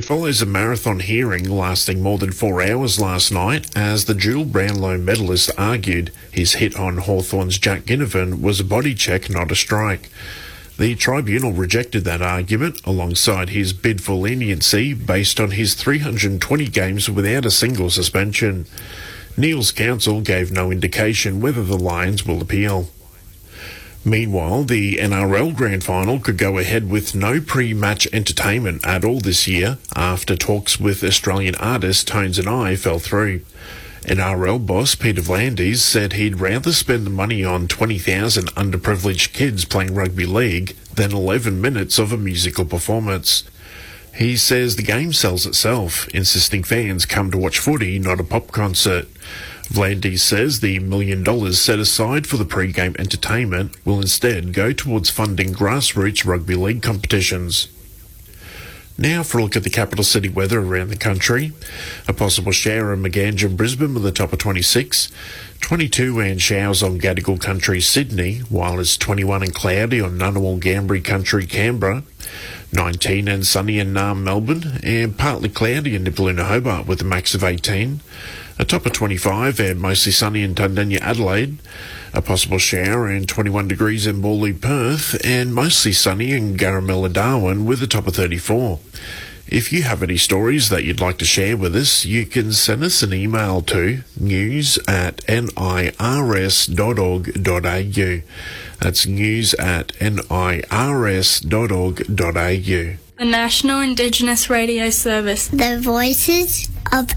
follows a marathon hearing lasting more than 4 hours last night as the dual Brownlow medalist argued his hit on Hawthorn's Jack Ginnivan was a body check, not a strike. The tribunal rejected that argument alongside his bid for leniency based on his 320 games without a single suspension. Neil's counsel gave no indication whether the Lions will appeal. Meanwhile, the NRL Grand Final could go ahead with no pre-match entertainment at all this year after talks with Australian artist Tones and I fell through. NRL boss Peter V'landys said he'd rather spend the money on 20,000 underprivileged kids playing rugby league than 11 minutes of a musical performance. He says the game sells itself, insisting fans come to watch footy, not a pop concert. V'landys says the $1 million set aside for the pre-game entertainment will instead go towards funding grassroots rugby league competitions. Now for a look at the capital city weather around the country. A possible shower in Maganja and Brisbane with a top of 26. 22 and showers on Gadigal Country, Sydney, while it's 21 and cloudy on Ngunnawal Ngambri Country, Canberra. 19 and sunny in Naarm, Melbourne, and partly cloudy in Nipaluna, Hobart with a max of 18. A top of 25 and mostly sunny in Tundanya, Adelaide. A possible shower and 21 degrees in Morley, Perth, and mostly sunny in Garamella, Darwin with a top of 34. If you have any stories that you'd like to share with us, you can send us an email to news@nirs.org.au. That's news@nirs.org.au. The National Indigenous Radio Service. The Voices of